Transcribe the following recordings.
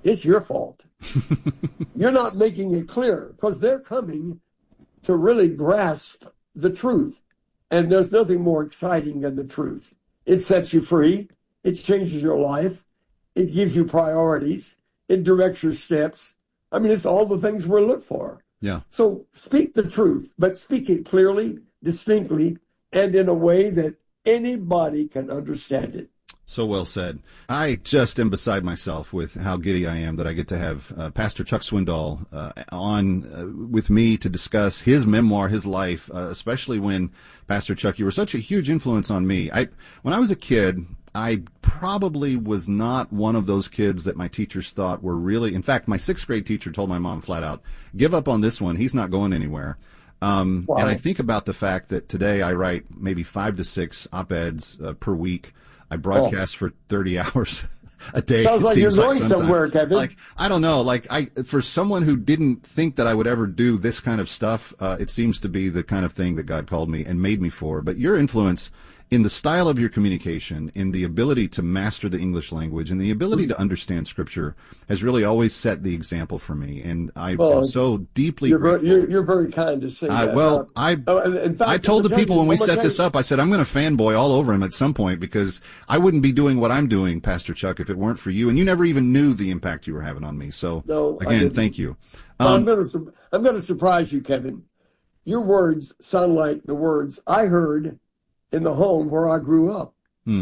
it's your fault. You're not making it clear because they're coming to really grasp the truth. And there's nothing more exciting than the truth. It sets you free. It changes your life. It gives you priorities. It directs your steps. I mean, it's all the things we're looking for. Yeah. So speak the truth, but speak it clearly, distinctly, and in a way that anybody can understand it. So well said. I just am beside myself with how giddy I am that I get to have Pastor Chuck Swindoll on with me to discuss his memoir, his life, especially when, Pastor Chuck, you were such a huge influence on me. When I was a kid, I probably was not one of those kids that my teachers thought were really, in fact, my 6th grade teacher told my mom flat out, give up on this one. He's not going anywhere. Wow. And I think about the fact that today I write maybe 5 to 6 op-eds per week. I broadcast for 30 hours a day. Sounds like you're going somewhere, Kevin. Like, I don't know. Like, for someone who didn't think that I would ever do this kind of stuff, it seems to be the kind of thing that God called me and made me for. But your influence in the style of your communication, in the ability to master the English language, and the ability to understand Scripture has really always set the example for me. And I'm so deeply grateful. You're very kind to say that. Well, I told the people when we set this up, I said, I'm going to fanboy all over him at some point because I wouldn't be doing what I'm doing, Pastor Chuck, if it weren't for you. And you never even knew the impact you were having on me. So, again, thank you. I'm going to surprise you, Kevin. Your words sound like the words I heard in the home where I grew up.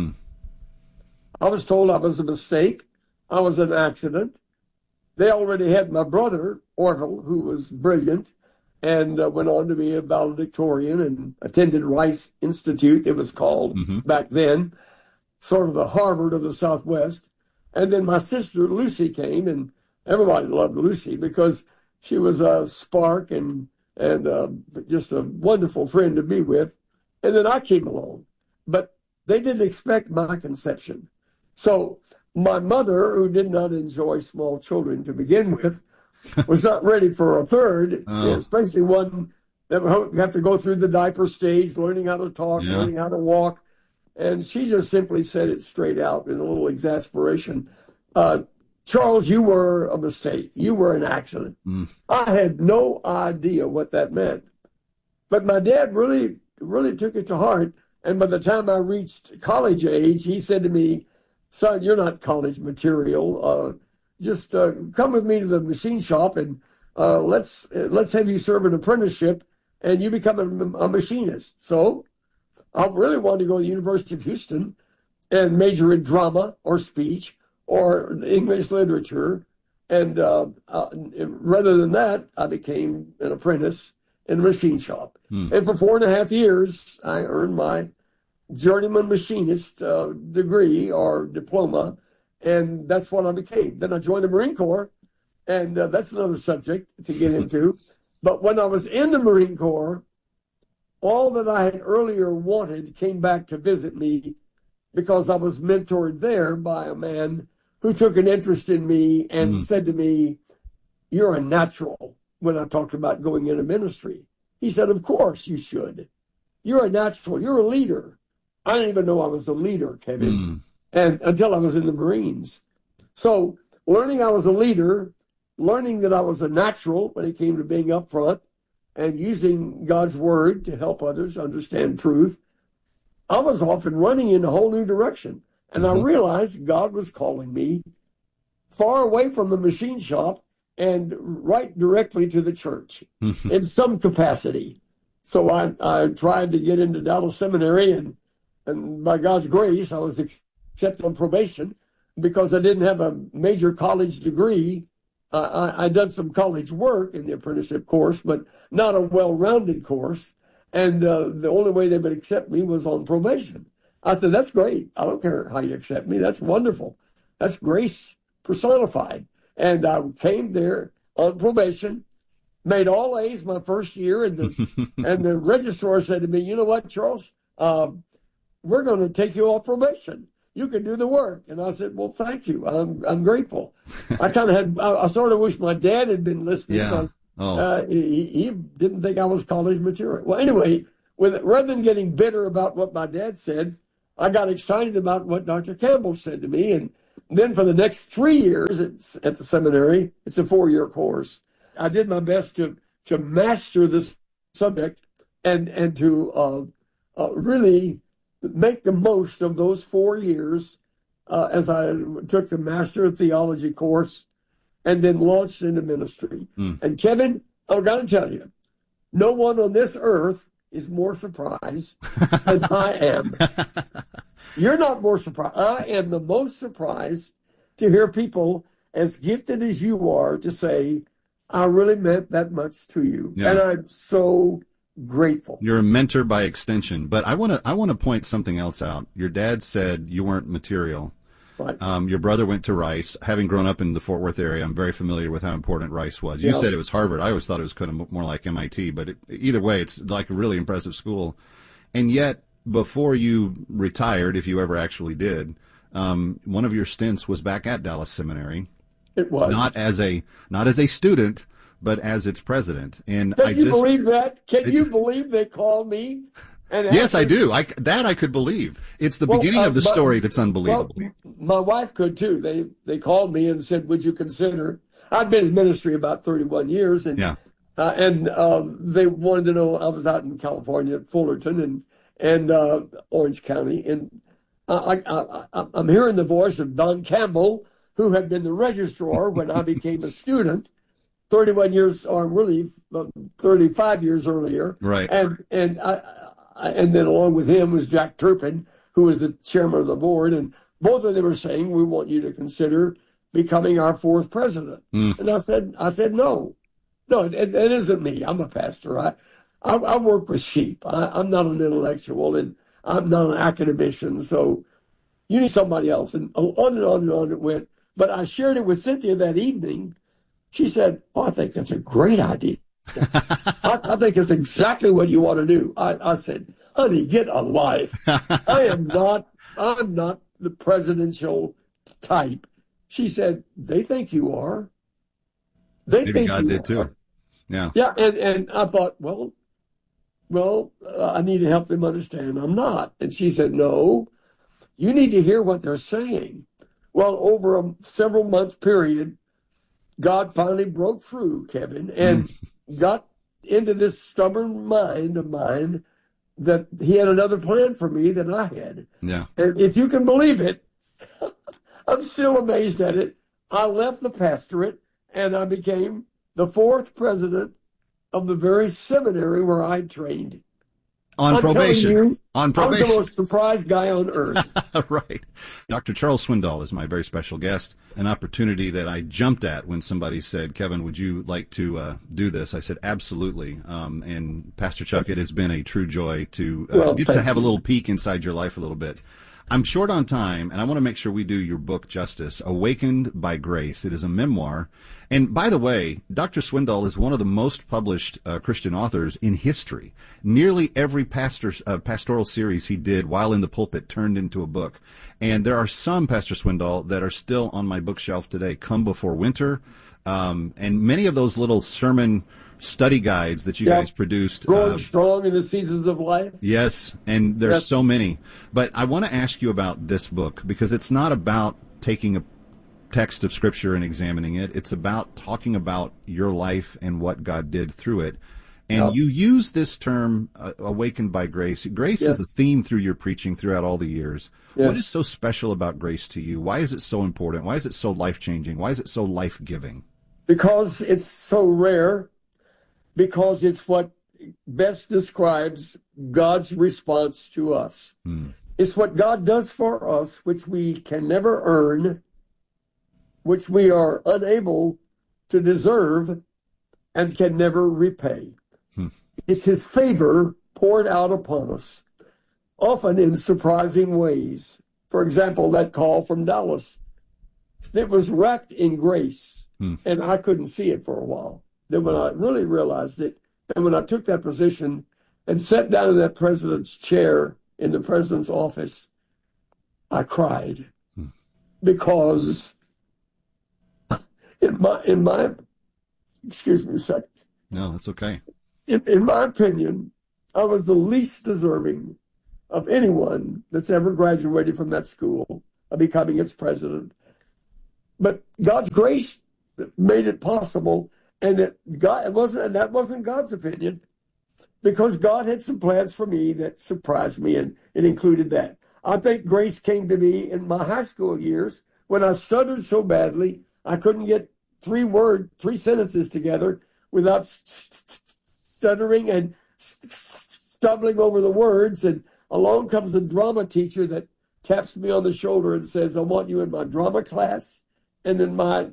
I was told I was a mistake. I was an accident. They already had my brother, Orville, who was brilliant and went on to be a valedictorian and attended Rice Institute, it was called back then, sort of the Harvard of the Southwest. And then my sister, Lucy, came, and everybody loved Lucy because she was a spark and just a wonderful friend to be with. And then I came along, but they didn't expect my conception. So my mother, who did not enjoy small children to begin with, was not ready for a third, especially one that would have to go through the diaper stage, learning how to talk, learning how to walk. And she just simply said it straight out in a little exasperation. Charles, you were a mistake. You were an accident. I had no idea what that meant. But my dad really took it to heart. And by the time I reached college age, he said to me, son, you're not college material. Just come with me to the machine shop and let's have you serve an apprenticeship and you become a machinist. So I really wanted to go to the University of Houston and major in drama or speech or English literature. And rather than that, I became an apprentice in a machine shop. And for 4.5 years, I earned my journeyman machinist degree or diploma, and that's what I became. Then I joined the Marine Corps, and that's another subject to get into. But when I was in the Marine Corps, all that I had earlier wanted came back to visit me because I was mentored there by a man who took an interest in me and said to me, you're a natural, when I talked about going into ministry. He said, of course you should. You're a natural. You're a leader. I didn't even know I was a leader, Kevin, and until I was in the Marines. So learning I was a leader, learning that I was a natural when it came to being up front and using God's word to help others understand truth, I was off and running in a whole new direction. And I realized God was calling me far away from the machine shop and right directly to the church in some capacity. So I tried to get into Dallas Seminary, and by God's grace, I was accepted on probation because I didn't have a major college degree. I'd done some college work in the apprenticeship course, but not a well-rounded course. And the only way they would accept me was on probation. I said, that's great. I don't care how you accept me. That's wonderful. That's grace personified. And I came there on probation, made all A's my first year, and the registrar said to me, you know what, Charles, we're going to take you off probation. You can do the work. And I said, well, thank you. I'm grateful. I sort of wish my dad had been listening because he didn't think I was college material. Well, anyway, rather than getting bitter about what my dad said, I got excited about what Dr. Campbell said to me. And Then for the next 3 years at the seminary, it's a 4-year course. I did my best to master this subject and to really make the most of those 4 years as I took the Master of Theology course and then launched into ministry. And Kevin, I've got to tell you, no one on this earth is more surprised than I am. You're not more surprised. I am the most surprised to hear people as gifted as you are to say, I really meant that much to you. Yeah. And I'm so grateful. You're a mentor by extension. But I want to point something else out. Your dad said you weren't material. Right. Your brother went to Rice. Having grown up in the Fort Worth area, I'm very familiar with how important Rice was. You said it was Harvard. I always thought it was kind of more like MIT. But either way, it's like a really impressive school. And yet, before you retired, if you ever actually did, one of your stints was back at Dallas Seminary. It was not as a student, but as its president. And Can you believe that? Can you believe they called me? And yes, I do. I could believe. It's the beginning of the story that's unbelievable. Well, my wife could too. They called me and said, "Would you consider?" I'd been in ministry about 31 years, and they wanted to know. I was out in California, Fullerton, and Orange County, and I'm hearing the voice of Don Campbell, who had been the registrar when I became a student 31 years, or really 35 years earlier. Right. And then along with him was Jack Turpin, who was the chairman of the board. And both of them were saying, we want you to consider becoming our 4th president. And I said, no, it isn't me. I'm a pastor. I work with sheep. I'm not an intellectual, and I'm not an academician. So you need somebody else. And on and on and on it went. But I shared it with Cynthia that evening. She said, "Oh, I think that's a great idea. I think it's exactly what you want to do." I said, "Honey, get a life. I'm not the presidential type." She said, "They think you are. Maybe God did too." Yeah. Yeah. And I thought, well, I need to help them understand I'm not. And she said, "No, you need to hear what they're saying." Well, over a several month period, God finally broke through, Kevin, and got into this stubborn mind of mine that he had another plan for me than I had. Yeah. And if you can believe it, I'm still amazed at it. I left the pastorate and I became the 4th president of the very seminary where I trained. On probation. I'm the most surprised guy on earth. Right. Dr. Charles Swindoll is my very special guest, an opportunity that I jumped at when somebody said, "Kevin, would you like to do this?" I said, "Absolutely." And Pastor Chuck, it has been a true joy to get to have a little peek inside your life a little bit. I'm short on time, and I want to make sure we do your book justice, Awakened by Grace. It is a memoir. And by the way, Dr. Swindoll is one of the most published Christian authors in history. Nearly every pastoral series he did while in the pulpit turned into a book. And there are some, Pastor Swindoll, that are still on my bookshelf today. Come Before Winter, and many of those little sermon study guides that you guys produced. Growing Strong in the Seasons of Life. Yes, and there's so many. But I want to ask you about this book, because it's not about taking a text of Scripture and examining it. It's about talking about your life and what God did through it. And you use this term, awakened by grace. Grace is a theme through your preaching throughout all the years. Yes. What is so special about grace to you? Why is it so important? Why is it so life-changing? Why is it so life-giving? Because it's so rare. Because it's what best describes God's response to us. It's what God does for us, which we can never earn, which we are unable to deserve, and can never repay. It's His favor poured out upon us, often in surprising ways. For example, that call from Dallas. It was wrapped in grace, and I couldn't see it for a while. Then when I really realized it, and when I took that position and sat down in that president's chair in the president's office, I cried. Because in my excuse me a second. No, that's okay. In my opinion, I was the least deserving of anyone that's ever graduated from that school of becoming its president. But God's grace made it possible, and that wasn't God's opinion, because God had some plans for me that surprised me, and it included that. I think grace came to me in my high school years when I stuttered so badly I couldn't get three sentences together without stuttering and stumbling over the words. And along comes a drama teacher that taps me on the shoulder and says, I want you in my drama class and in my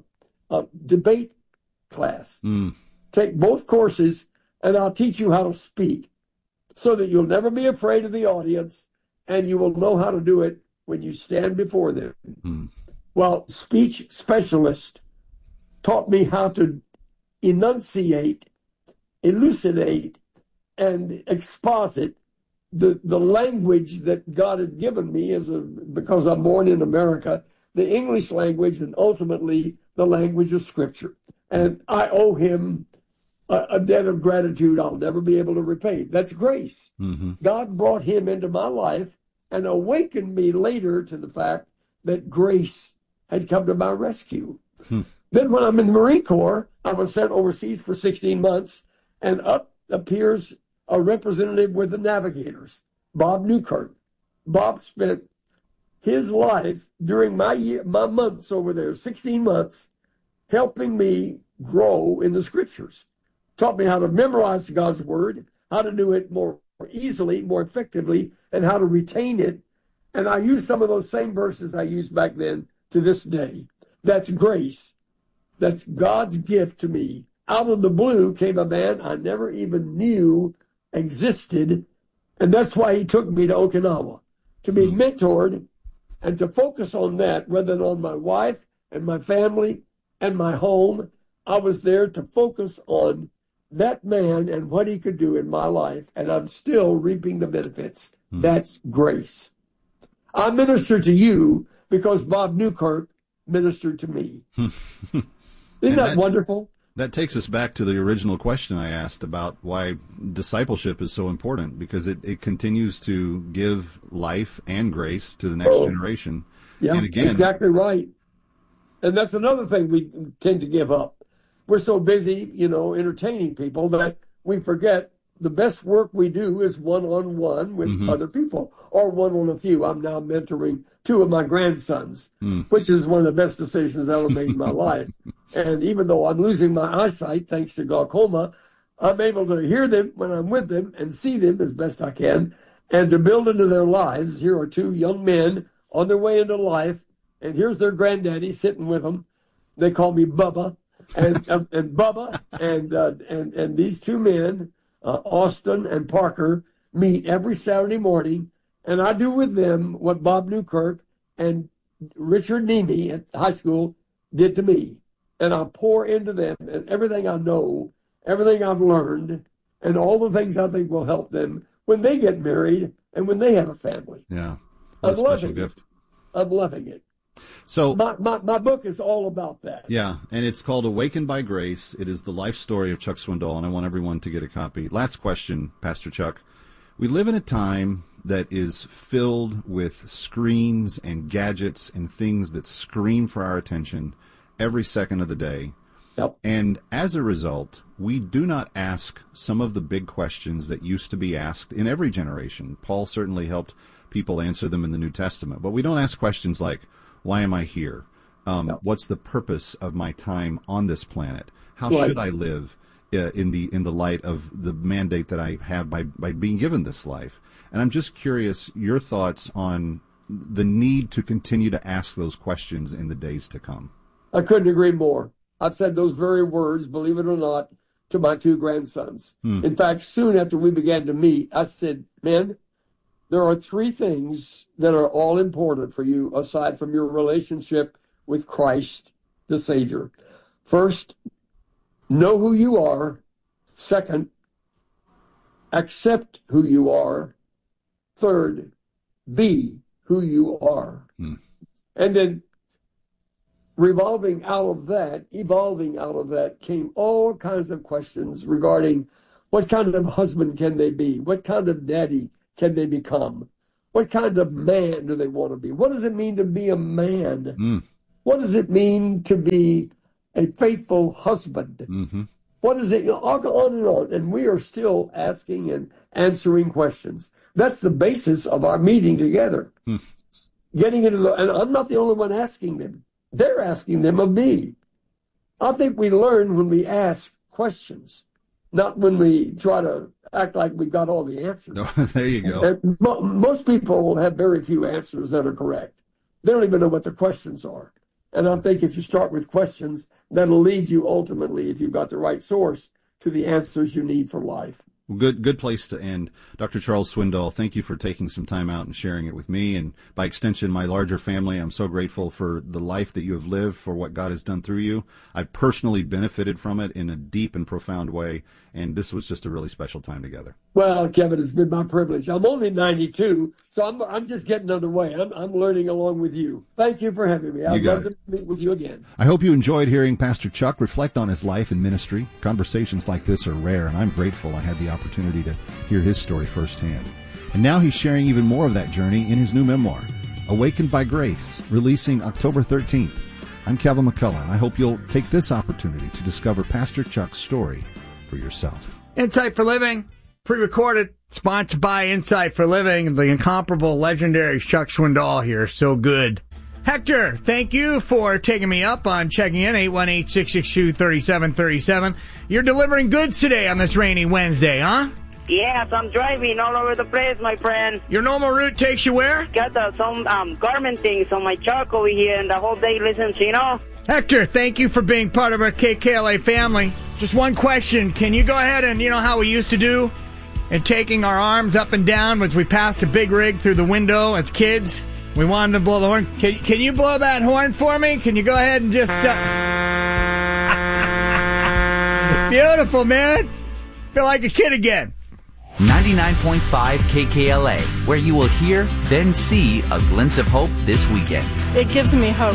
debate class. Take both courses, and I'll teach you how to speak so that you'll never be afraid of the audience, and you will know how to do it when you stand before them. Well, speech specialist taught me how to enunciate, elucidate, and exposit the language that God had given me because I'm born in America, the English language, and ultimately the language of Scripture. And I owe him a debt of gratitude I'll never be able to repay. That's grace. God brought him into my life and awakened me later to the fact that grace had come to my rescue. Then when I'm in the Marine Corps, I was sent overseas for 16 months, and up appears a representative with the Navigators, Bob Newkirk. Bob spent his life during my months over there, 16 months, helping me grow in the Scriptures. Taught me how to memorize God's Word, how to do it more easily, more effectively, and how to retain it. And I use some of those same verses I used back then to this day. That's grace. That's God's gift to me. Out of the blue came a man I never even knew existed, and that's why he took me to Okinawa, to be mentored and to focus on that rather than on my wife and my family and my home. I was there to focus on that man and what he could do in my life, and I'm still reaping the benefits. That's grace. I minister to you because Bob Newkirk ministered to me. Isn't that wonderful? That takes us back to the original question I asked about why discipleship is so important, because it continues to give life and grace to the next generation. Yeah, and again, exactly right. And that's another thing we tend to give up. We're so busy, entertaining people that we forget the best work we do is one-on-one with other people, or one on a few. I'm now mentoring 2 of my grandsons, which is one of the best decisions I ever made in my life. And even though I'm losing my eyesight, thanks to glaucoma, I'm able to hear them when I'm with them and see them as best I can, and to build into their lives. Here are 2 young men on their way into life, and here's their granddaddy sitting with them. They call me Bubba, and Bubba, and these 2 men, Austin and Parker, meet every Saturday morning, and I do with them what Bob Newkirk and Richard Nemi at high school did to me. And I pour into them and everything I know, everything I've learned, and all the things I think will help them when they get married and when they have a family. Yeah. I'm loving it. I'm loving it. So my book is all about that. Yeah, and it's called Awakened by Grace. It is the life story of Chuck Swindoll, and I want everyone to get a copy. Last question, Pastor Chuck. We live in a time that is filled with screens and gadgets and things that scream for our attention every second of the day. Yep. And as a result, we do not ask some of the big questions that used to be asked in every generation. Paul certainly helped people answer them in the New Testament. But we don't ask questions like, why am I here? What's the purpose of my time on this planet? How should I live in the light of the mandate that I have by being given this life? And I'm just curious, your thoughts on the need to continue to ask those questions in the days to come. I couldn't agree more. I've said those very words, believe it or not, to my 2 grandsons. In fact, soon after we began to meet, I said, men, there are 3 things that are all important for you aside from your relationship with Christ, the Savior. First, know who you are. Second, accept who you are. Third, be who you are. And then evolving out of that came all kinds of questions regarding what kind of husband can they be? What kind of daddy can they become? What kind of man do they want to be? What does it mean to be a man? What does it mean to be a faithful husband? Mm-hmm. What is it? On and on. And we are still asking and answering questions. That's the basis of our meeting together. Getting into and I'm not the only one asking them. They're asking them of me. I think we learn when we ask questions, not when we try to act like we've got all the answers. No, there you go. Most people have very few answers that are correct. They don't even know what the questions are. And I think if you start with questions, that'll lead you ultimately, if you've got the right source, to the answers you need for life. Good place to end. Dr. Charles Swindoll, thank you for taking some time out and sharing it with me, and by extension, my larger family. I'm so grateful for the life that you have lived, for what God has done through you. I've personally benefited from it in a deep and profound way, and this was just a really special time together. Well, Kevin, it's been my privilege. I'm only 92, so I'm just getting underway. I'm learning along with you. Thank you for having me. I'd love to meet with you again. I hope you enjoyed hearing Pastor Chuck reflect on his life and ministry. Conversations like this are rare, and I'm grateful I had the opportunity to hear his story firsthand. And now he's sharing even more of that journey in his new memoir, Awakened by Grace, releasing October 13th. I'm Kevin McCullough, and I hope you'll take this opportunity to discover Pastor Chuck's story for yourself. Insight for Living, pre-recorded, sponsored by Insight for Living. The incomparable, legendary Chuck Swindoll here. So good. Hector, thank you for taking me up on checking in, 818-662-3737. You're delivering goods today on this rainy Wednesday, huh? Yes, I'm driving all over the place, my friend. Your normal route takes you where? Got some garment things on my truck over here, and the whole day listens, you know? Hector, thank you for being part of our KKLA family. Just one question. Can you go ahead and, you know how we used to do? And taking our arms up and down as we passed a big rig through the window as kids? We wanted to blow the horn. Can you blow that horn for me? Can you go ahead and just... Beautiful, man. Feel like a kid again. 99.5 KKLA, where you will hear, then see a glimpse of hope this weekend. It gives me hope.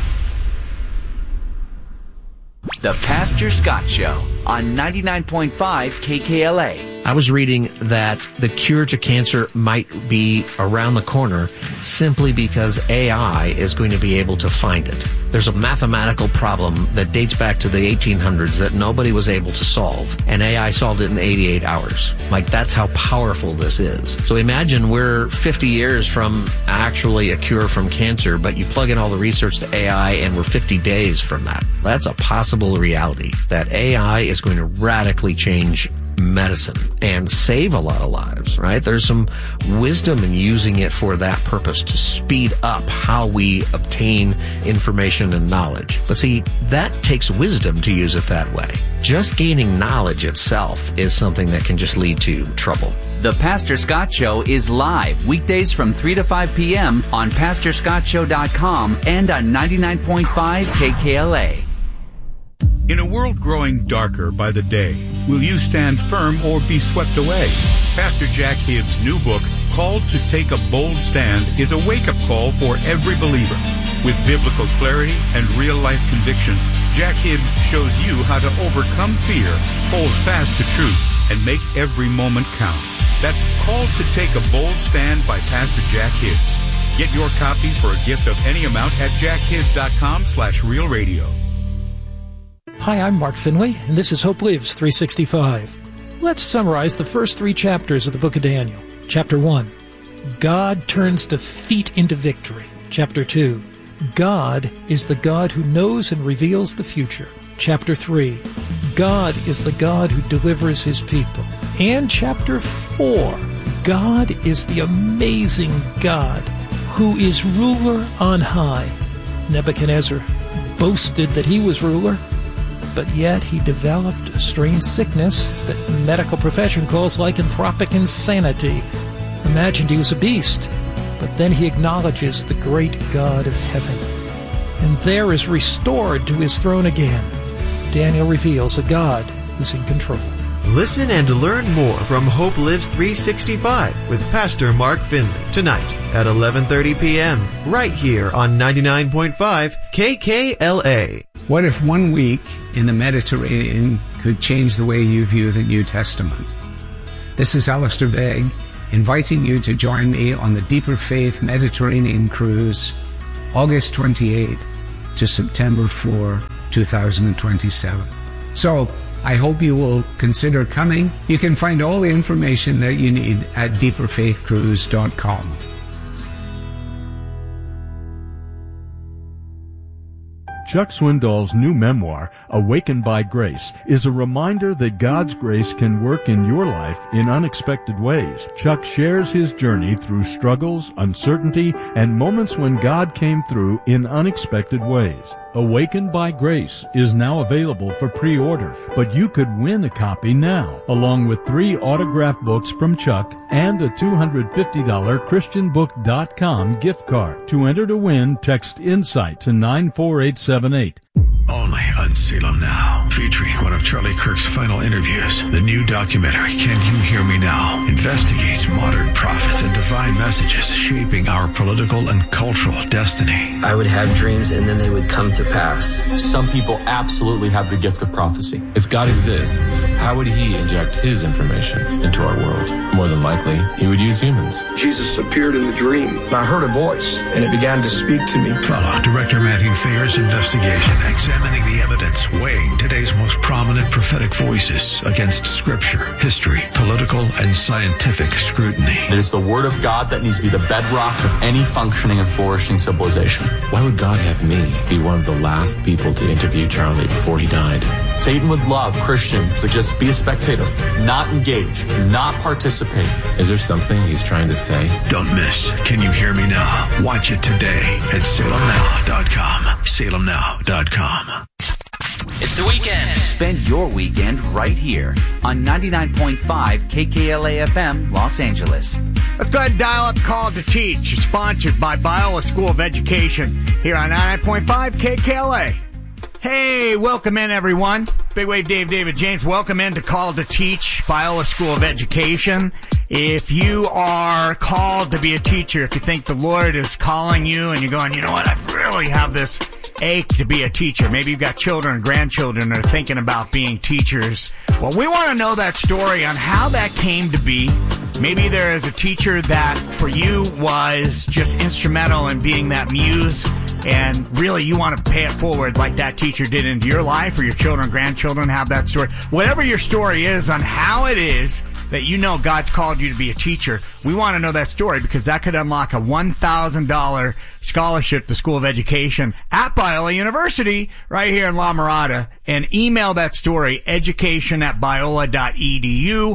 The Pastor Scott Show on 99.5 KKLA. I was reading that the cure to cancer might be around the corner simply because AI is going to be able to find it. There's a mathematical problem that dates back to the 1800s that nobody was able to solve, and AI solved it in 88 hours. Like, that's how powerful this is. So imagine we're 50 years from actually a cure from cancer, but you plug in all the research to AI and we're 50 days from that. That's a possible reality, that AI is going to radically change medicine and save a lot of lives, right? There's some wisdom in using it for that purpose, to speed up how we obtain information and knowledge. But see, that takes wisdom to use it that way. Just gaining knowledge itself is something that can just lead to trouble. The Pastor Scott Show is live weekdays from 3 to 5 p.m. on PastorScottShow.com and on 99.5 KKLA. In a world growing darker by the day, will you stand firm or be swept away? Pastor Jack Hibbs' new book, Called to Take a Bold Stand, is a wake-up call for every believer. With biblical clarity and real-life conviction, Jack Hibbs shows you how to overcome fear, hold fast to truth, and make every moment count. That's Called to Take a Bold Stand by Pastor Jack Hibbs. Get your copy for a gift of any amount at jackhibbs.com/realradio. Hi, I'm Mark Finley, and this is Hope Lives 365. Let's summarize the first 3 chapters of the book of Daniel. Chapter 1, God turns defeat into victory. Chapter 2, God is the God who knows and reveals the future. Chapter 3, God is the God who delivers his people. And Chapter 4, God is the amazing God who is ruler on high. Nebuchadnezzar boasted that he was ruler, but yet he developed a strange sickness that the medical profession calls lycanthropic insanity. Imagined he was a beast, but then he acknowledges the great God of heaven, and there is restored to his throne again. Daniel reveals a God who's in control. Listen and learn more from Hope Lives 365 with Pastor Mark Finley tonight at 11:30 p.m. right here on 99.5 KKLA. What if 1 week in the Mediterranean could change the way you view the New Testament? This is Alistair Begg, inviting you to join me on the Deeper Faith Mediterranean Cruise, August 28th to September 4, 2027. So I hope you will consider coming. You can find all the information that you need at deeperfaithcruise.com. Chuck Swindoll's new memoir, Awakened by Grace, is a reminder that God's grace can work in your life in unexpected ways. Chuck shares his journey through struggles, uncertainty, and moments when God came through in unexpected ways. Awakened by Grace is now available for pre-order, but you could win a copy now, along with 3 autographed books from Chuck and a $250 ChristianBook.com gift card. To enter to win, text INSIGHT to 94878. Only on Salem Now, featuring one of Charlie Kirk's final interviews. The new documentary, Can You Hear Me Now?, investigates modern prophets and divine messages shaping our political and cultural destiny. I would have dreams and then they would come to pass. Some people absolutely have the gift of prophecy. If God exists, how would he inject his information into our world? More than likely, he would use humans. Jesus appeared in the dream, and I heard a voice, and it began to speak to me. Follow Director Matthew Thayer's investigation, examining the evidence, weighing today's most prominent prophetic voices against scripture, history, political, and scientific scrutiny. It is the word of God that needs to be the bedrock of any functioning and flourishing civilization. Why would God have me be one of the last people to interview Charlie before he died? Satan would love Christians to just be a spectator, not engage, not participate. Is there something he's trying to say? Don't miss Can You Hear Me Now? Watch it today at salemnow.com. salemnow.com. It's the weekend. Spend your weekend right here on 99.5 KKLA FM, Los Angeles. Let's go ahead and dial up Call to Teach, sponsored by Biola School of Education here on 99.5 KKLA. Hey, welcome in, everyone. Big Wave David James, welcome in to Call to Teach, Biola School of Education. If you are called to be a teacher, if you think the Lord is calling you and you're going, you know what, I really have this ache to be a teacher. Maybe you've got children and grandchildren that are thinking about being teachers. Well, we want to know that story on how that came to be. Maybe there is a teacher that for you was just instrumental in being that muse, and really you want to pay it forward like that teacher did into your life, or your children, grandchildren have that story. Whatever your story is on how it is that you know God's called you to be a teacher, we want to know that story, because that could unlock a $1,000 scholarship to School of Education at Biola University right here in La Mirada. And email that story, education@biola.edu,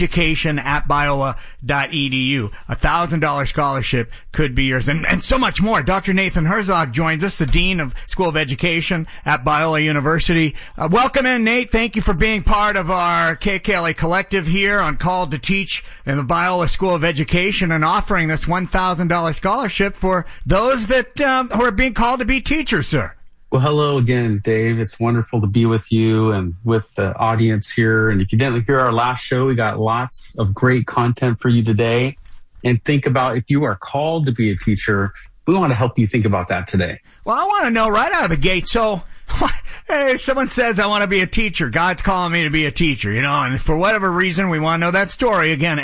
education@biola.edu. $1,000 scholarship could be yours, and so much more. Dr. Nathan Herzog joins us, the Dean of School of Education at Biola University. Welcome in, Nate. Thank you for being part of our KKLA collective here on Called to Teach in the Biola School of Education, and offering this $1,000 scholarship for those that who are being called to be teachers, sir. Well, hello again, Dave. It's wonderful to be with you and with the audience here. And if you didn't hear our last show, we got lots of great content for you today. And think about, if you are called to be a teacher, we want to help you think about that today. Well, I want to know right out of the gate. So, hey, someone says, I want to be a teacher. God's calling me to be a teacher, you know, and for whatever reason, we want to know that story. Again,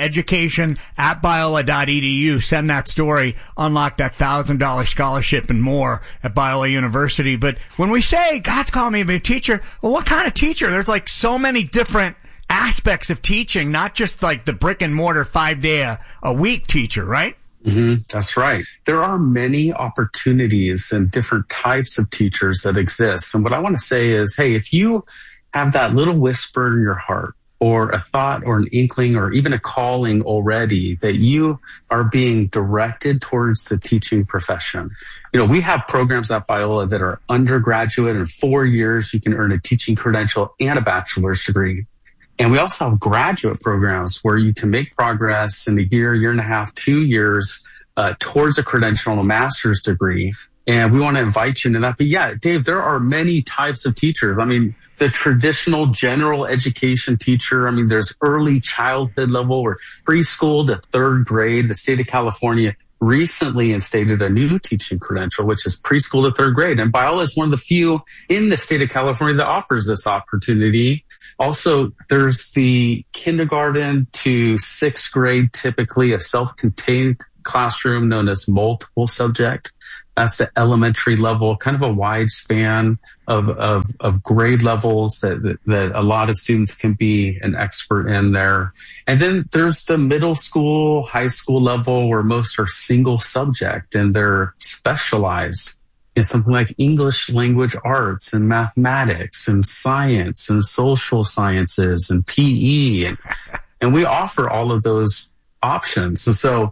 education@biola.edu. Send that story. Unlock that $1,000 scholarship and more at Biola University. But when we say God's calling me to be a teacher, well, what kind of teacher? There's like so many different aspects of teaching, not just like the brick and mortar 5-day-a-week teacher, right? Mm-hmm. That's right. There are many opportunities and different types of teachers that exist. And what I want to say is, hey, if you have that little whisper in your heart, or a thought or an inkling or even a calling already that you are being directed towards the teaching profession, you know, we have programs at Biola that are undergraduate. In 4 years, you can earn a teaching credential and a bachelor's degree. And we also have graduate programs where you can make progress in a year, year and a half, 2 years towards a credential and a master's degree. And we want to invite you into that. But yeah, Dave, there are many types of teachers. I mean, the traditional general education teacher, I mean, there's early childhood level or preschool to third grade. The state of California recently instated a new teaching credential, which is preschool to third grade. And Biola is one of the few in the state of California that offers this opportunity. Also, there's the kindergarten to sixth grade, typically a self-contained classroom known as multiple subject. That's the elementary level, kind of a wide span of grade levels that a lot of students can be an expert in there. And then there's the middle school, high school level where most are single subject and they're specialized in something like English language arts and mathematics and science and social sciences and PE. And we offer all of those options. And so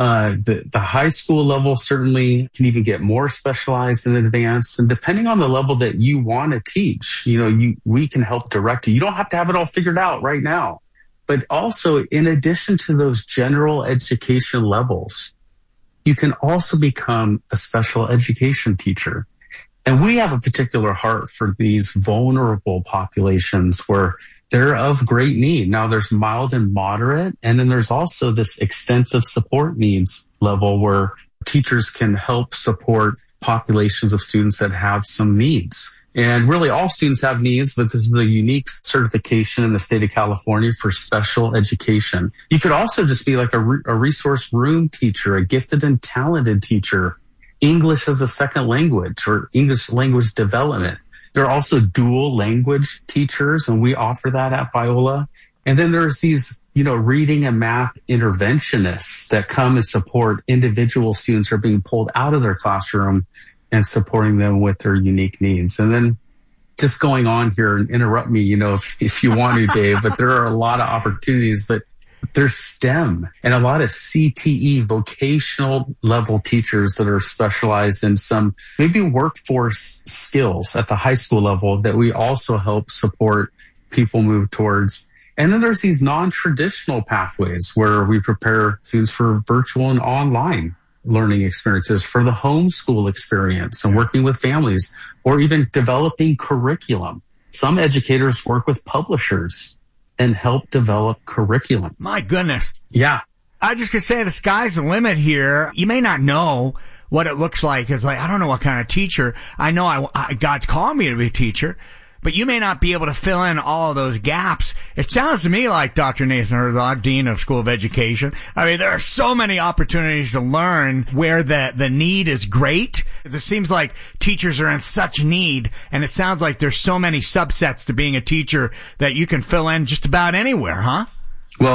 the high school level certainly can even get more specialized and advanced. And depending on the level that you want to teach, we can help direct you. You don't have to have it all figured out right now. But also, in addition to those general education levels, you can also become a special education teacher. And we have a particular heart for these vulnerable populations where they're of great need. Now there's mild and moderate, and then there's also this extensive support needs level where teachers can help support populations of students that have some needs. And really all students have needs, but this is a unique certification in the state of California for special education. You could also just be like a resource room teacher, a gifted and talented teacher, English as a second language or English language development. There are also dual language teachers, and we offer that at Biola. And then there's these, reading and math interventionists that come and support individual students who are being pulled out of their classroom and supporting them with their unique needs. And then just going on here and interrupt me, if you want to, Dave, but there are a lot of opportunities, but there's STEM and a lot of CTE vocational level teachers that are specialized in some maybe workforce skills at the high school level that we also help support people move towards. And then there's these non-traditional pathways where we prepare students for virtual and online learning experiences, for the homeschool experience and working with families, or even developing curriculum. Some educators work with publishers and help develop curriculum. My goodness. Yeah. I just could say the sky's the limit here. You may not know what it looks like. It's like, I don't know what kind of teacher. I know God's calling me to be a teacher, but you may not be able to fill in all of those gaps. It sounds to me like Dr. Nathan Herzog, Dean of School of Education. I mean, there are so many opportunities to learn where the need is great. It seems like teachers are in such need, and it sounds like there's so many subsets to being a teacher that you can fill in just about anywhere, huh? Well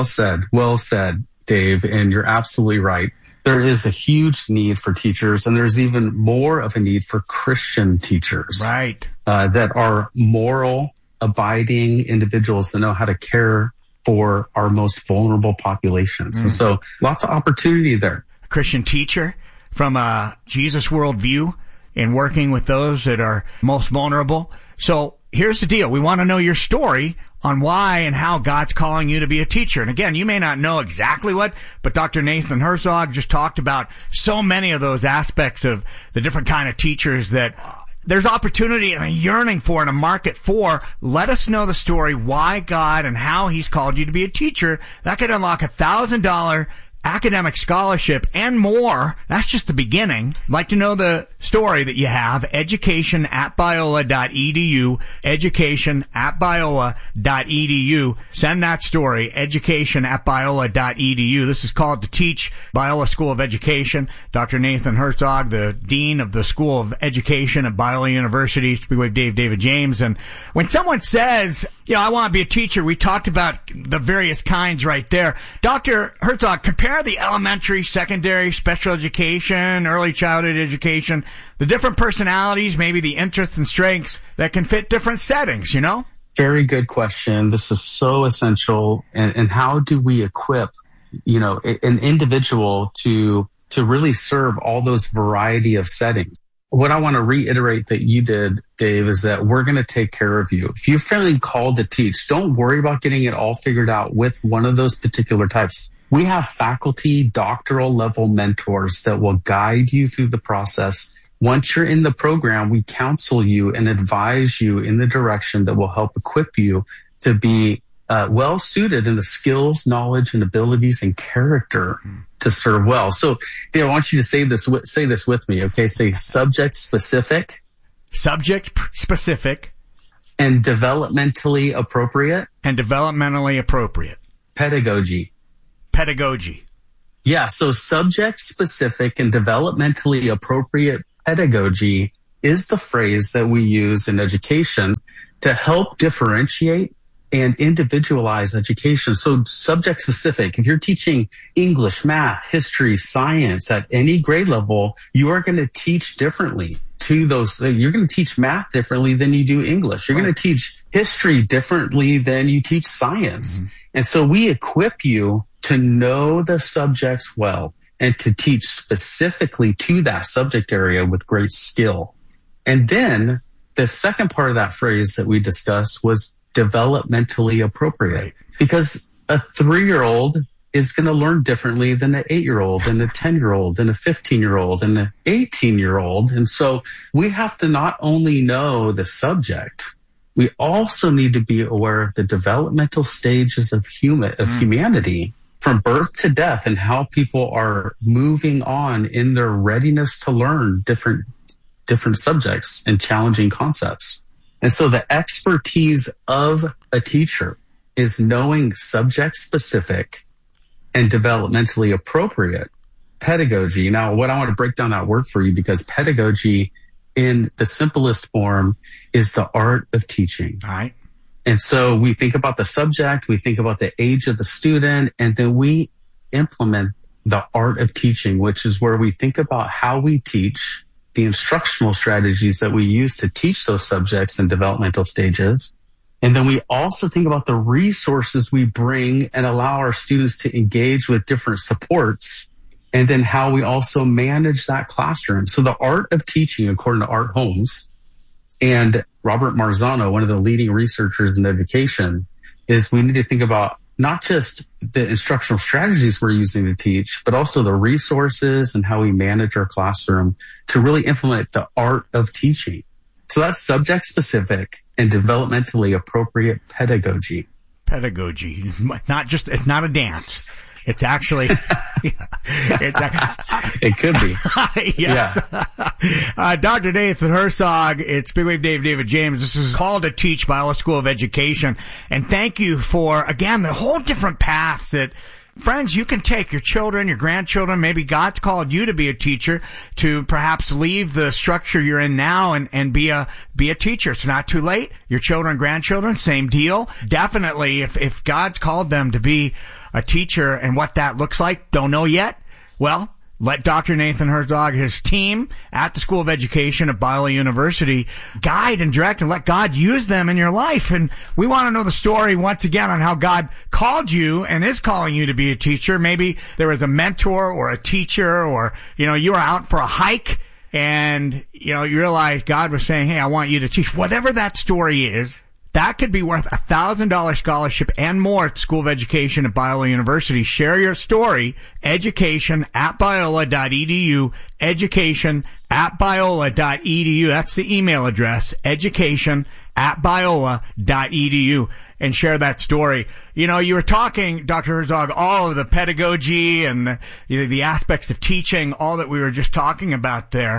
said, Dave, and you're absolutely right. There is a huge need for teachers, and there's even more of a need for Christian teachers. Right. That are moral, abiding individuals that know how to care for our most vulnerable populations. And so lots of opportunity there. A Christian teacher from a Jesus worldview in working with those that are most vulnerable. So here's the deal. We want to know your story on why and how God's calling you to be a teacher. And again, you may not know exactly what, but Dr. Nathan Herzog just talked about so many of those aspects of the different kind of teachers that there's opportunity and a yearning for and a market for. Let us know the story, why God and how he's called you to be a teacher. That could unlock $1,000 academic scholarship and more. That's just the beginning. I'd like to know the story that you have. Education@biola.edu. Education@biola.edu. Send that story. Education@biola.edu. This is called To Teach, Biola School of Education. Dr. Nathan Herzog, the Dean of the School of Education at Biola University, used to be with David James. And when someone says, I want to be a teacher, we talked about the various kinds right there. Dr. Herzog, compare the elementary, secondary, special education, early childhood education, the different personalities, maybe the interests and strengths that can fit different settings, Very good question. This is so essential. And how do we equip, an individual to really serve all those variety of settings? What I want to reiterate that you did, Dave, is that we're going to take care of you. If you're feeling called to teach, don't worry about getting it all figured out with one of those particular types. We have faculty, doctoral level mentors that will guide you through the process. Once you're in the program, we counsel you and advise you in the direction that will help equip you to be well suited in the skills, knowledge, and abilities and character to serve well. So, Dave, I want you to say this with me. Okay, say subject specific, and developmentally appropriate, pedagogy. Yeah, so subject specific and developmentally appropriate pedagogy is the phrase that we use in education to help differentiate and individualize education. So subject specific. If you're teaching English, math, history, science at any grade level, you are going to teach differently to those. You're going to teach math differently than you do English. You're going to teach history differently than you teach science. Mm-hmm. And so we equip you to know the subjects well and to teach specifically to that subject area with great skill. And then the second part of that phrase that we discussed was developmentally appropriate. Right. Because a 3-year-old is going to learn differently than an 8-year-old and a 10-year-old and a 15-year-old and an 18-year-old. And so we have to not only know the subject, we also need to be aware of the developmental stages of humanity from birth to death and how people are moving on in their readiness to learn different subjects and challenging concepts. And so the expertise of a teacher is knowing subject-specific and developmentally appropriate pedagogy. Now, what I want to break down that word for you, because pedagogy in the simplest form is the art of teaching. All right. And so we think about the subject, we think about the age of the student, and then we implement the art of teaching, which is where we think about how we teach, the instructional strategies that we use to teach those subjects in developmental stages. And then we also think about the resources we bring and allow our students to engage with different supports, and then how we also manage that classroom. So the art of teaching, according to Art Holmes and Robert Marzano, one of the leading researchers in education, is we need to think about not just the instructional strategies we're using to teach, but also the resources and how we manage our classroom to really implement the art of teaching. So that's subject specific and developmentally appropriate pedagogy. Pedagogy, it's not a dance. It's actually, it could be. Yes. Yeah. Dr. Nathan Herzog, it's Big Wave David James. This is Called to Teach by Biola School of Education. And thank you for, again, the whole different paths that, friends, you can take your children, your grandchildren. Maybe God's called you to be a teacher, to perhaps leave the structure you're in now and be a teacher. It's not too late. Your children, grandchildren, same deal. Definitely, if God's called them to be a teacher and what that looks like, don't know yet. Well, let Dr. Nathan Herzog, his team at the School of Education at Biola University, guide and direct and let God use them in your life. And we want to know the story once again on how God called you and is calling you to be a teacher. Maybe there was a mentor or a teacher, or, you were out for a hike and, you realized God was saying, hey, I want you to teach. Whatever that story is, that could be worth $1,000 scholarship and more at the School of Education at Biola University. Share your story. education@biola.edu. education@biola.edu. That's the email address. education@biola.edu. And share that story. You were talking, Dr. Herzog, all of the pedagogy and the aspects of teaching, all that we were just talking about there.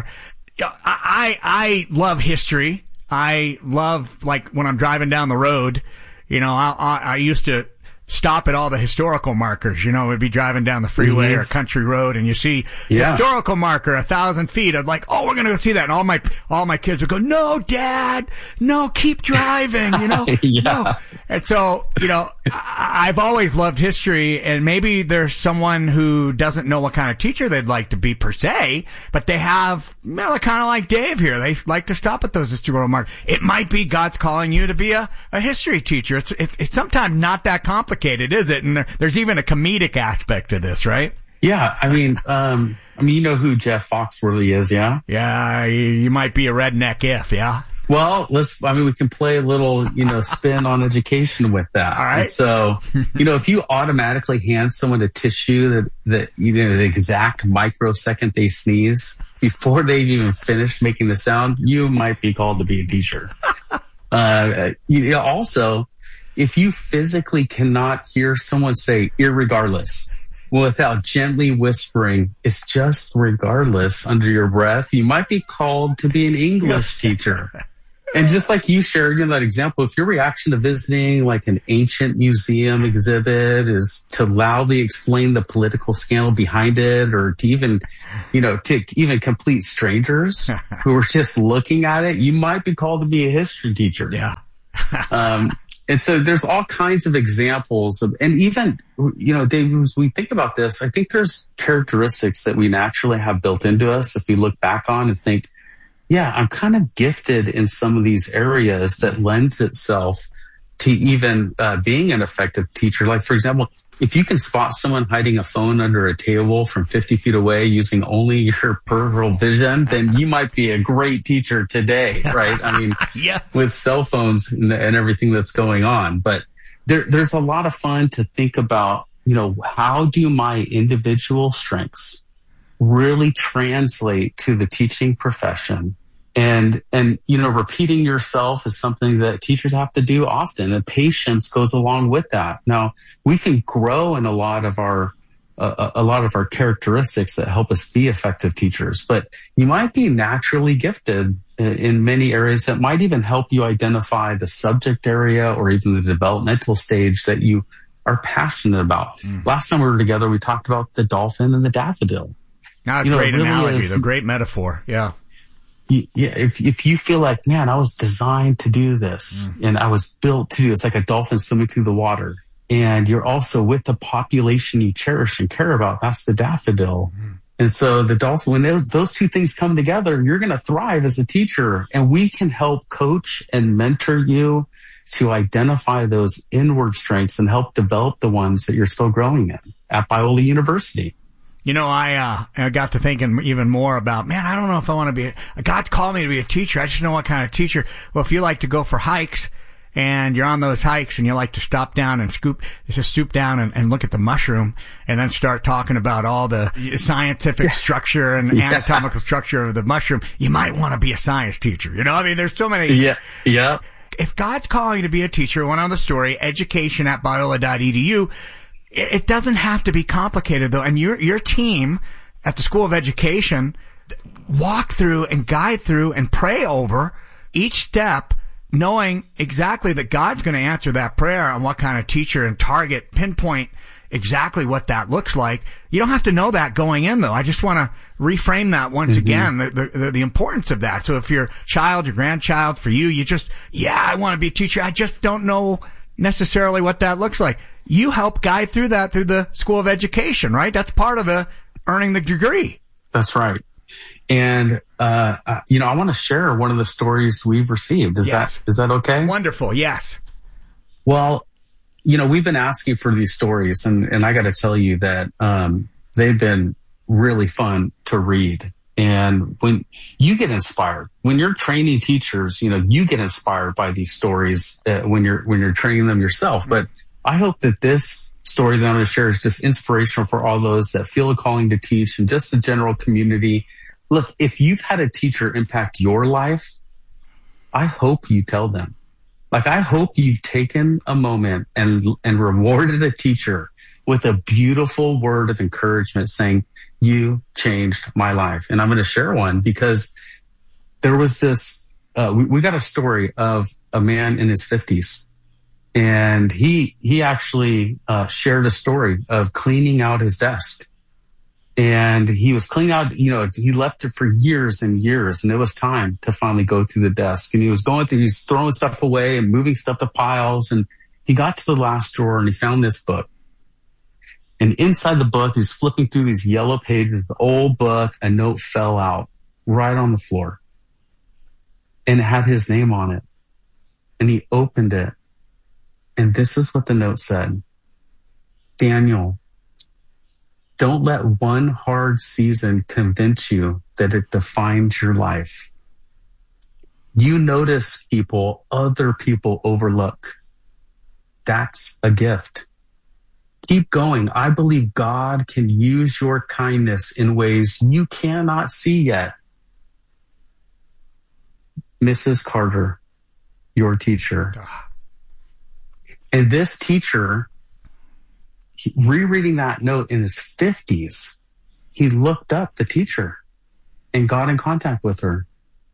I love history. I love, like, when I'm driving down the road, I used to stop at all the historical markers. We'd be driving down the freeway or country road and you see historical marker 1,000 feet. I'd like, we're going to go see that. And all my kids would go, no, Dad, no, keep driving, No. And so, I've always loved history, and maybe there's someone who doesn't know what kind of teacher they'd like to be per se, but they have, they're kind of like Dave here. They like to stop at those historical markers. It might be God's calling you to be a history teacher. It's sometimes not that complicated, is it? And there's even a comedic aspect to this, right? Yeah. I mean, you know who Jeff Foxworthy is, yeah? Yeah. You might be a redneck yeah? Well, we can play a little, spin on education with that. All right. And so, if you automatically hand someone a tissue that the exact microsecond they sneeze, before they've even finished making the sound, you might be called to be a teacher. Also, if you physically cannot hear someone say irregardless without gently whispering, it's just regardless under your breath, you might be called to be an English teacher. And just like you shared, that example, if your reaction to visiting like an ancient museum exhibit is to loudly explain the political scandal behind it, or to even, to even complete strangers who are just looking at it, you might be called to be a history teacher. Yeah. And so there's all kinds of examples of, and even, Dave, as we think about this, I think there's characteristics that we naturally have built into us if we look back on and think, yeah, I'm kind of gifted in some of these areas that lends itself to even being an effective teacher. Like, for example, if you can spot someone hiding a phone under a table from 50 feet away using only your peripheral vision, then you might be a great teacher today, right? I mean, yes. With cell phones and everything that's going on. But there's a lot of fun to think about, how do my individual strengths really translate to the teaching profession? And repeating yourself is something that teachers have to do often, and patience goes along with that. Now, we can grow in a lot of our characteristics that help us be effective teachers, but you might be naturally gifted in many areas that might even help you identify the subject area or even the developmental stage that you are passionate about. Last time we were together, we talked about the dolphin and the daffodil. That's a great analogy, a great metaphor. Yeah. Yeah, if you feel like, man, I was designed to do this and I was built to do it's like a dolphin swimming through the water, and you're also with the population you cherish and care about, that's the daffodil. And so the dolphin, when those two things come together, you're going to thrive as a teacher, and we can help coach and mentor you to identify those inward strengths and help develop the ones that you're still growing in at Biola University. I got to thinking even more about, man, I don't know if I want to be, God called me to be a teacher. I just know what kind of teacher. Well, if you like to go for hikes and you're on those hikes and you like to stop down and stoop down and look at the mushroom and then start talking about all the scientific structure and anatomical structure of the mushroom, you might want to be a science teacher. There's so many. Yeah. If God's calling you to be a teacher, one other story, education@biola.edu. It doesn't have to be complicated, though. And your team at the School of Education walk through and guide through and pray over each step, knowing exactly that God's going to answer that prayer on what kind of teacher and target, pinpoint exactly what that looks like. You don't have to know that going in, though. I just want to reframe that once again, the importance of that. So if your child, your grandchild, for you, I want to be a teacher. I just don't know necessarily what that looks like. You help guide through that through the School of Education, right? That's part of the earning the degree. That's right. And, I want to share one of the stories we've received. Is that okay? Wonderful. Yes. Well, we've been asking for these stories, and I got to tell you that, they've been really fun to read. And when you get inspired, when you're training teachers, you get inspired by these stories when you're training them yourself. But I hope that this story that I'm going to share is just inspirational for all those that feel a calling to teach and just the general community. Look, if you've had a teacher impact your life, I hope you tell them. Like, I hope you've taken a moment and rewarded a teacher with a beautiful word of encouragement saying, you changed my life. And I'm going to share one because there was this, we got a story of a man in his 50s. And he actually shared a story of cleaning out his desk. And he was cleaning out, he left it for years and years, and it was time to finally go through the desk. And he was he's throwing stuff away and moving stuff to piles. And he got to the last drawer and he found this book. And inside the book, he's flipping through these yellow pages, the old book, a note fell out right on the floor. And it had his name on it. And he opened it. And this is what the note said. Daniel, don't let one hard season convince you that it defines your life. You notice people other people overlook. That's a gift. Keep going. I believe God can use your kindness in ways you cannot see yet. Mrs. Carter, your teacher. And this teacher, rereading that note in his 50s, he looked up the teacher and got in contact with her.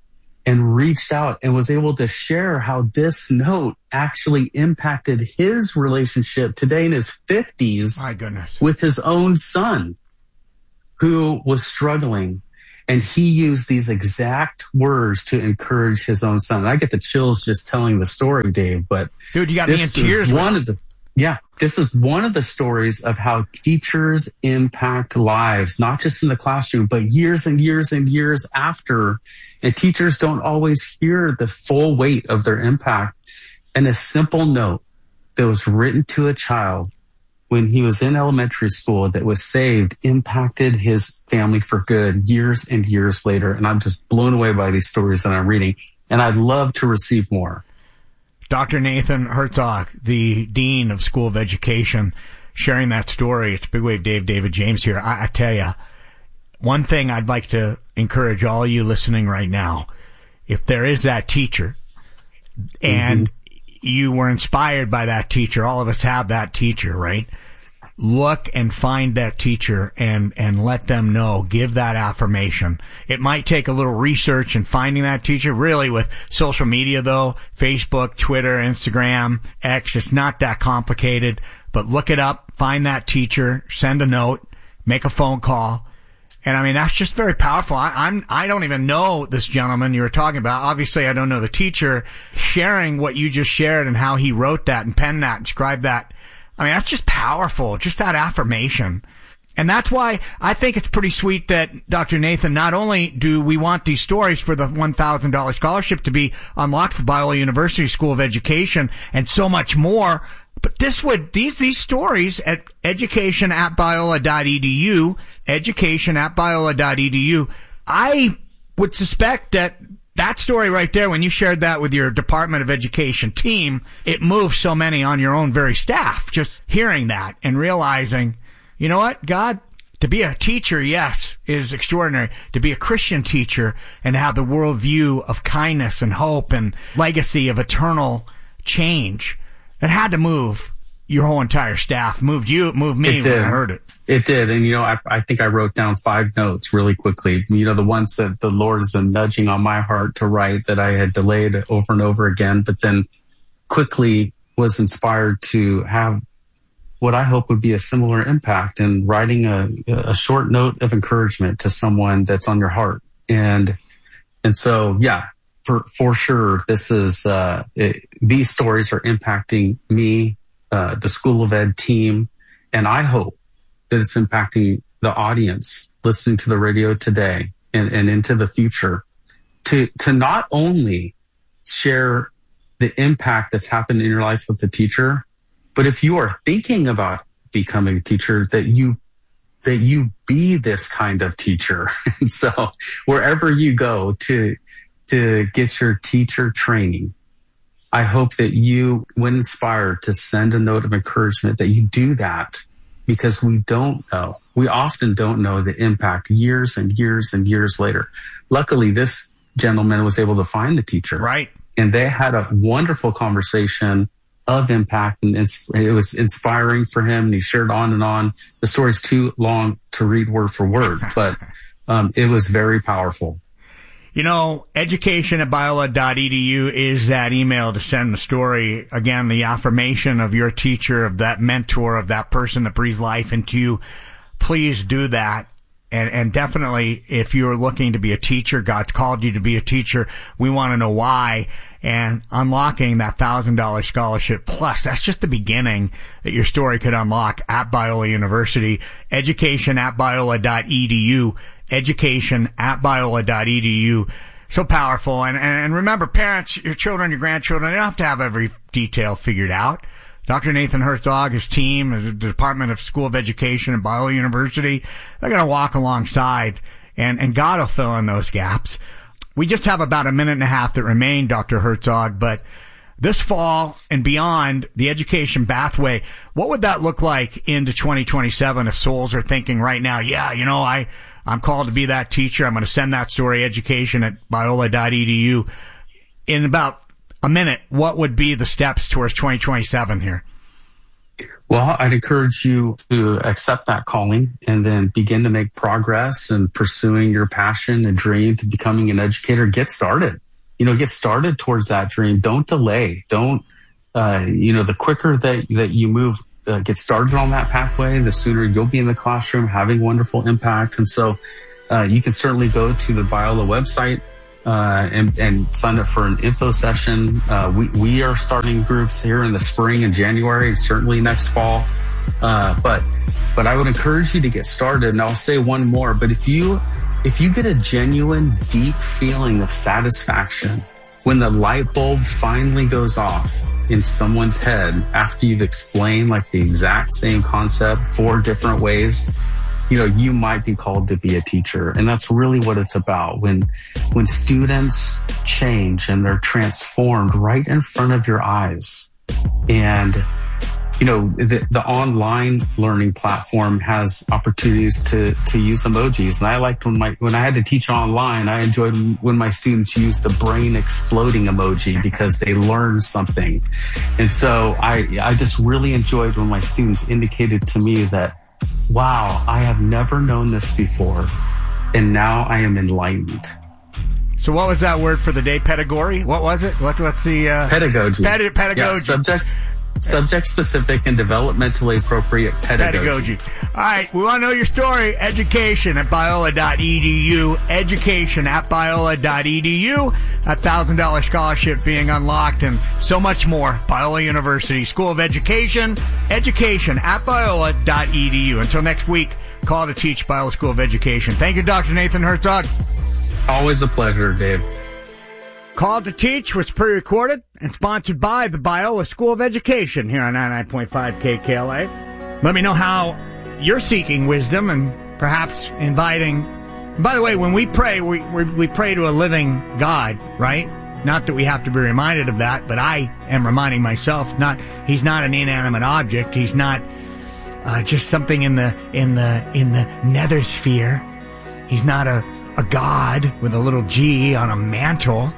and reached out and was able to share how this note actually impacted his relationship today in his 50s. My goodness. With his own son who was struggling. And he used these exact words to encourage his own son. And I get the chills just telling the story, Dave, but dude, you got me in tears. This is one of the stories of how teachers impact lives, not just in the classroom, but years and years and years after. And teachers don't always hear the full weight of their impact. And a simple note that was written to a child when he was in elementary school that was saved impacted his family for good years and years later. And I'm just blown away by these stories that I'm reading. And I'd love to receive more. Dr. Nathan Herzog, the Dean of School of Education, sharing that story. It's Big Wave Dave, David James here. I tell you, one thing I'd like to encourage all you listening right now, if there is that teacher and you were inspired by that teacher, all of us have that teacher, right? Look and find that teacher and let them know. Give that affirmation. It might take a little research in finding that teacher. Really, with social media, though, Facebook, Twitter, Instagram, X, it's not that complicated. But look it up, find that teacher, send a note, make a phone call. And I mean, that's just very powerful. I don't even know this gentleman you were talking about. Obviously, I don't know the teacher. Sharing what you just shared and how he wrote that and penned that and scribed that. I mean, that's just powerful, just that affirmation. And that's why I think it's pretty sweet that, Dr. Nathan, not only do we want these stories for the $1,000 scholarship to be unlocked for Biola University School of Education and so much more, but these stories at education@biola.edu, education@biola.edu, I would suspect that story right there, when you shared that with your Department of Education team, it moves so many on your own very staff. Just hearing that and realizing, you know what, God, to be a teacher, yes, is extraordinary. To be a Christian teacher and have the worldview of kindness and hope and legacy of eternal change, it had to move your whole entire staff. Moved you, it moved me when I heard it. It did. And, I think I wrote down 5 notes really quickly. The ones that the Lord has been nudging on my heart to write that I had delayed over and over again, but then quickly was inspired to have what I hope would be a similar impact in writing a short note of encouragement to someone that's on your heart. And so, yeah, for sure, this is, these stories are impacting me, the School of Ed team, and I hope that it's impacting the audience listening to the radio today and into the future to not only share the impact that's happened in your life with the teacher, but if you are thinking about becoming a teacher, that you be this kind of teacher. And so wherever you go to get your teacher training, I hope that you, when inspired to send a note of encouragement, that you do that, because we often don't know the impact years and years and years later. Luckily, this gentleman was able to find the teacher. Right. And they had a wonderful conversation of impact, and it was inspiring for him. And he shared on and on. The story's too long to read word for word, but it was very powerful. Education@biola.edu is that email to send the story. Again, the affirmation of your teacher, of that mentor, of that person that breathed life into you. Please do that. And definitely, if you're looking to be a teacher, God's called you to be a teacher, we want to know why. And unlocking that $1,000 scholarship plus, that's just the beginning that your story could unlock at Biola University. Education@biola.edu. Education@biola.edu. So powerful. And remember, parents, your children, your grandchildren, they don't have to have every detail figured out. Dr. Nathan Herzog, his team, the Department of School of Education at Biola University, they're going to walk alongside, and God will fill in those gaps. We just have about a minute and a half that remain, Dr. Herzog, but this fall and beyond, the education pathway, what would that look like into 2027 if souls are thinking right now, I'm called to be that teacher. I'm going to send that story, education@biola.edu. In about a minute, what would be the steps towards 2027 here? Well, I'd encourage you to accept that calling and then begin to make progress in pursuing your passion and dream to becoming an educator. Get started. get started towards that dream. Don't delay. Don't, the quicker that you move, get started on that pathway, the sooner you'll be in the classroom having wonderful impact. And so you can certainly go to the Biola website and sign up for an info session. We are starting groups here in the spring and January, certainly next fall. But I would encourage you to get started. And I'll say one more, but if you get a genuine, deep feeling of satisfaction when the light bulb finally goes off in someone's head after you've explained like the exact same concept 4 different ways, you might be called to be a teacher. And that's really what it's about. When students change and they're transformed right in front of your eyes. And the online learning platform has opportunities to use emojis. And I liked when I had to teach online, I enjoyed when my students used the brain exploding emoji because they learned something. And so I just really enjoyed when my students indicated to me that, wow, I have never known this before. And now I am enlightened. So what was that word for the day? Pedagogy? What was it? What's the... Pedagogy. Pedagogy. Yeah, subject-specific and developmentally appropriate pedagogy. All right, we want to know your story. Education at Biola.edu. Education at Biola.edu. $1,000 scholarship being unlocked and so much more. Biola University School of Education. Education at Biola.edu. Until next week, call to teach Biola School of Education. Thank you, Dr. Nathan Herzog. Always a pleasure, Dave. Call to Teach was pre-recorded and sponsored by the Biola School of Education here on 99.5 KKLA. Let me know how you're seeking wisdom and perhaps inviting... By the way, when we pray, we pray to a living God, right? Not that we have to be reminded of that, but I am reminding myself, he's not an inanimate object. He's not just something in the nether sphere. He's not a God with a little G on a mantle.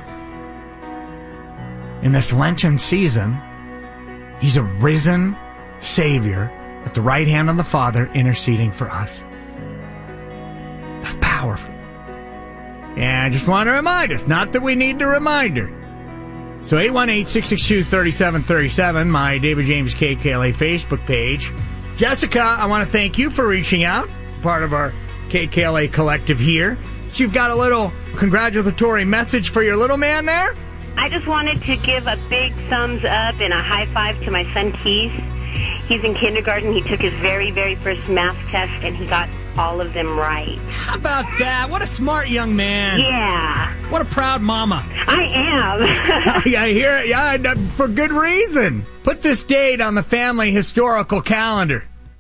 In this Lenten season, he's a risen Savior at the right hand of the Father interceding for us. That's powerful. And I just want to remind us, not that we need the reminder. So 818-662-3737, my David James KKLA Facebook page. Jessica, I want to thank you for reaching out, part of our KKLA collective here. So you've got a little congratulatory message for your little man there? I just wanted to give a big thumbs up and a high five to my son Keith. He's in kindergarten. He took his very, very first math test, and he got all of them right. How about that? What a smart young man. Yeah. What a proud mama. I am. I hear it. Yeah, for good reason. Put this date on the family historical calendar.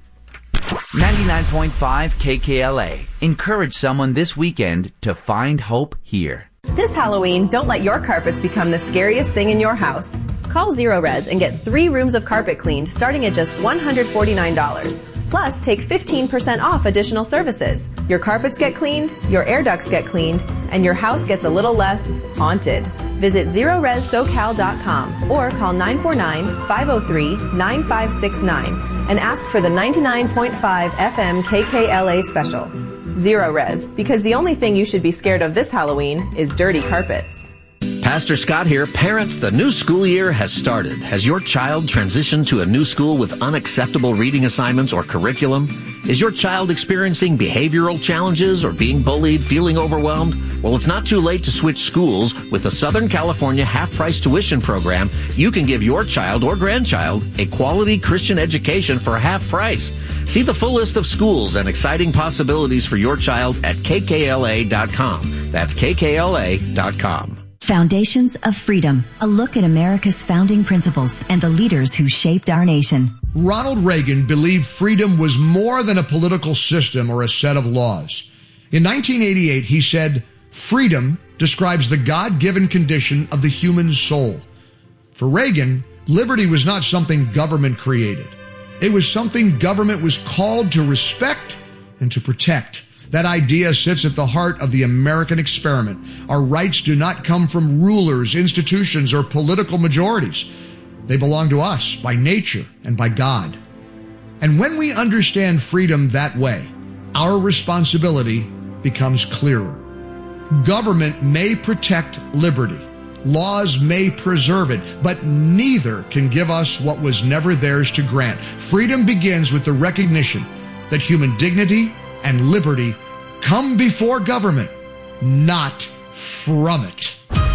99.5 KKLA. Encourage someone this weekend to find hope here. This Halloween, don't let your carpets become the scariest thing in your house. Call Zero Res and get 3 rooms of carpet cleaned starting at just $149. Plus, take 15% off additional services. Your carpets get cleaned, your air ducts get cleaned, and your house gets a little less haunted. Visit ZeroResSoCal.com or call 949-503-9569 and ask for the 99.5 FM KKLA special. Zero Res, because the only thing you should be scared of this Halloween is dirty carpets. Pastor Scott here. Parents, the new school year has started. Has your child transitioned to a new school with unacceptable reading assignments or curriculum? Is your child experiencing behavioral challenges or being bullied, feeling overwhelmed? Well, it's not too late to switch schools. With the Southern California half-price tuition program, you can give your child or grandchild a quality Christian education for half price. See the full list of schools and exciting possibilities for your child at kkla.com. That's kkla.com. Foundations of Freedom, a look at America's founding principles and the leaders who shaped our nation. Ronald Reagan believed freedom was more than a political system or a set of laws. In 1988, he said, "Freedom describes the God-given condition of the human soul." For Reagan, liberty was not something government created. It was something government was called to respect and to protect. That idea sits at the heart of the American experiment. Our rights do not come from rulers, institutions, or political majorities. They belong to us by nature and by God. And when we understand freedom that way, our responsibility becomes clearer. Government may protect liberty, Laws may preserve it, but neither can give us what was never theirs to grant. Freedom begins with the recognition that human dignity and liberty come before government, not from it.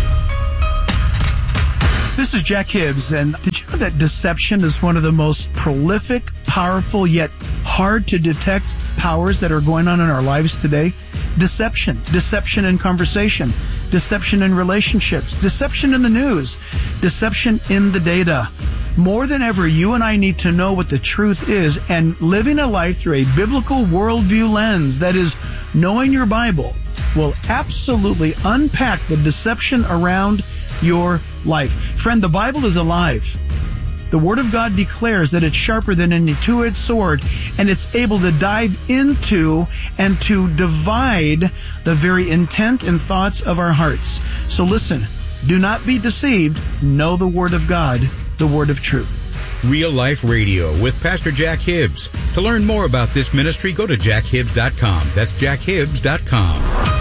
This is Jack Hibbs, and did you know that deception is one of the most prolific, powerful, yet hard to detect powers that are going on in our lives today? Deception. Deception in conversation. Deception in relationships. Deception in the news. Deception in the data. More than ever, you and I need to know what the truth is, and living a life through a biblical worldview lens, that is, knowing your Bible, will absolutely unpack the deception around your life. Friend, the Bible is alive. The Word of God declares that it's sharper than any two-edged sword, and it's able to dive into and to divide the very intent and thoughts of our hearts. So listen, do not be deceived. Know the Word of God, the Word of truth. Real Life Radio with Pastor Jack Hibbs. To learn more about this ministry, go to jackhibbs.com. That's jackhibbs.com.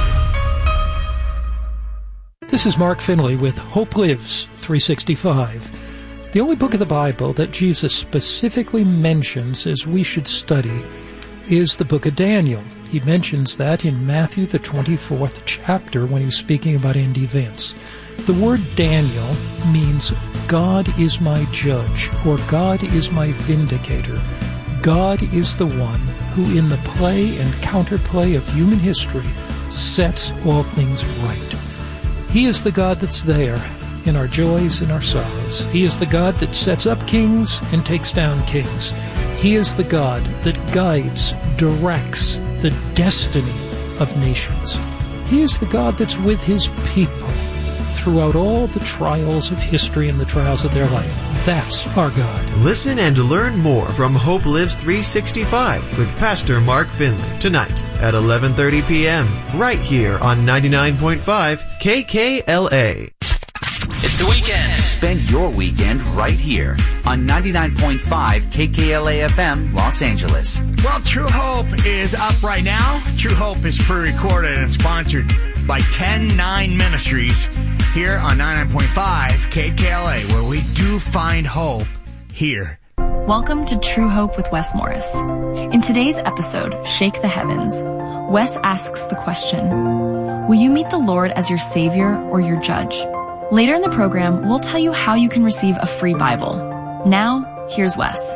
This is Mark Finley with Hope Lives 365. The only book of the Bible that Jesus specifically mentions as we should study is the book of Daniel. He mentions that in Matthew, the 24th chapter, when he's speaking about end events. The word Daniel means God is my judge, or God is my vindicator. God is the one who, in the play and counterplay of human history, sets all things right. He is the God that's there in our joys and our sorrows. He is the God that sets up kings and takes down kings. He is the God that guides, directs the destiny of nations. He is the God that's with His people throughout all the trials of history and the trials of their life. That's our God. Listen and learn more from Hope Lives 365 with Pastor Mark Finley tonight at 11:30 p.m. right here on 99.5 KKLA. It's the weekend. Spend your weekend right here on 99.5 KKLA FM, Los Angeles. Well, True Hope is up right now. True Hope is pre-recorded and sponsored by 10-9 Ministries here on 99.5 KKLA, where we do find hope here. Welcome to True Hope with Wes Morris. In today's episode, Shake the Heavens, Wes asks the question, will you meet the Lord as your Savior or your Judge? Later in the program, we'll tell you how you can receive a free Bible. Now, here's Wes.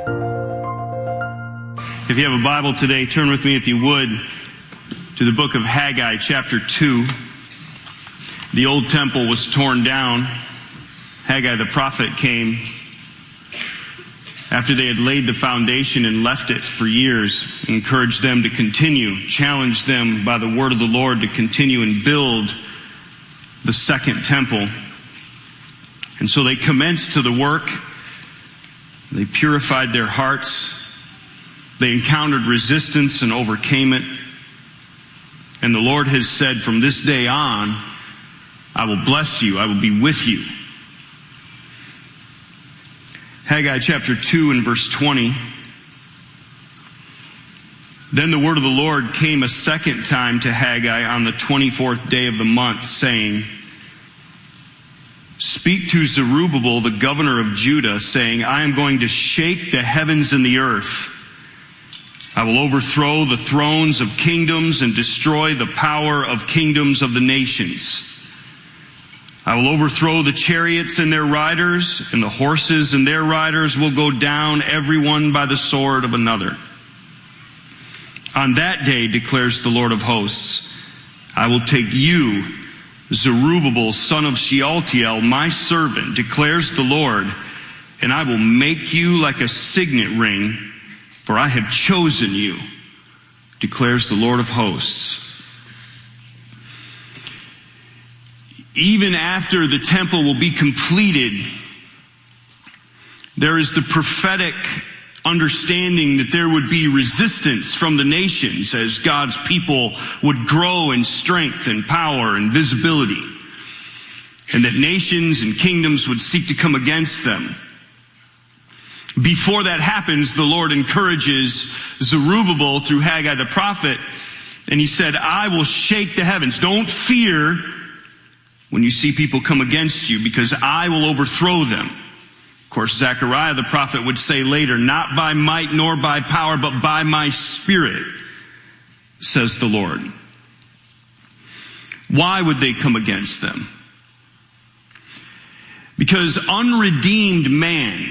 If you have a Bible today, turn with me, if you would, to the book of Haggai, chapter 2. The old temple was torn down. Haggai the prophet came after they had laid the foundation and left it for years, encouraged them to continue, challenged them by the word of the Lord to continue and build the second temple. And so they commenced to the work. They purified their hearts. They encountered resistance and overcame it. And the Lord has said, from this day on, I will bless you. I will be with you. Haggai chapter 2 and verse 20. Then the word of the Lord came a second time to Haggai on the 24th day of the month, saying, speak to Zerubbabel, the governor of Judah, saying, I am going to shake the heavens and the earth. I will overthrow the thrones of kingdoms and destroy the power of kingdoms of the nations. I will overthrow the chariots and their riders, and the horses and their riders will go down, everyone by the sword of another. On that day, declares the Lord of hosts, I will take you, Zerubbabel, son of Shealtiel, my servant, declares the Lord, and I will make you like a signet ring, for I have chosen you, declares the Lord of hosts. Even after the temple will be completed, there is the prophetic understanding that there would be resistance from the nations as God's people would grow in strength and power and visibility, and that nations and kingdoms would seek to come against them. Before that happens, the Lord encourages Zerubbabel through Haggai the prophet, and he said, I will shake the heavens. Don't fear when you see people come against you, because I will overthrow them. Of course, Zechariah the prophet would say later, not by might nor by power, but by my Spirit, says the Lord. Why would they come against them? Because unredeemed man